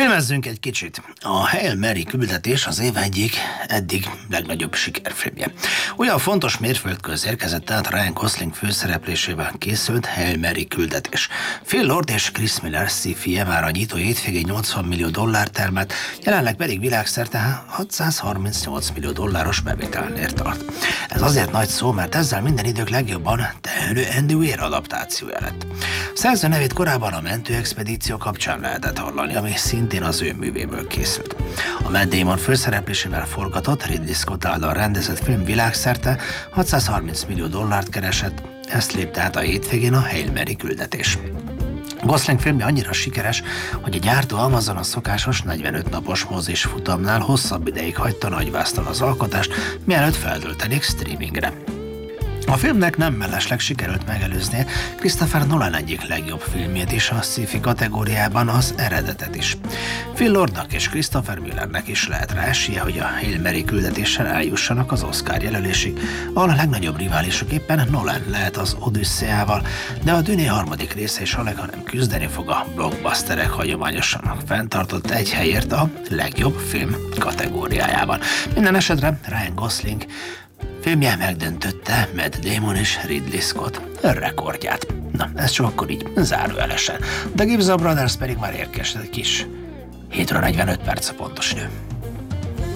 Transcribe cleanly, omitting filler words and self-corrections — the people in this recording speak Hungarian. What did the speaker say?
Filmezzünk egy kicsit. A Hail Mary küldetés az év egyik eddig legnagyobb sikerfilmje. Olyan fontos mérföldkőhöz érkezett át Ryan Gosling főszereplésével készült Hail Mary küldetés. Phil Lord és Chris Miller sci-fije már a nyitó hétvégén $80 millió termelt, jelenleg pedig világszerte $638 millió bevételnél tart. Ez azért nagy szó, mert ezzel minden idők legjobban tehenő Andy Weir adaptációja lett. A szerző nevét korábban a mentőexpedíció kapcsán lehetett hallani, ami szintén az ő művéből készült. A Matt Damon főszereplésével forgatott, Ridley Scott által rendezett film világszerte $630 millió keresett, ezt lépte át a hétvégén a Hail Mary küldetés. Gosling filmje annyira sikeres, hogy a gyártó Amazon a szokásos 45 napos mozis futamnál hosszabb ideig hagyta nagyvásznon az alkotást, mielőtt feltöltenék streamingre. A filmnek nem mellesleg sikerült megelőznie Christopher Nolan egyik legjobb filmjét is, a sci-fi kategóriában, az Eredetet is. Phil Lordnak és Christopher Millernek is lehet rá esélye, hogy a Hail Mary küldetéssel eljussanak az Oscar jelölésig, ahol a legnagyobb riválisuk éppen Nolan lehet az Odüsszeával, de a Dune harmadik része is alig, hanem küzdeni fog a blockbusterek hagyományosan fenntartott egy helyért a legjobb film kategóriájában. Minden esetre Ryan Gosling filmje megdöntötte Matt Damon és Ridley Scott rekordját. Na, ez csak akkor így zárójelesen. De Gibson Brothers pedig már érkezett kis 7 óra 45 perc a pontos idő.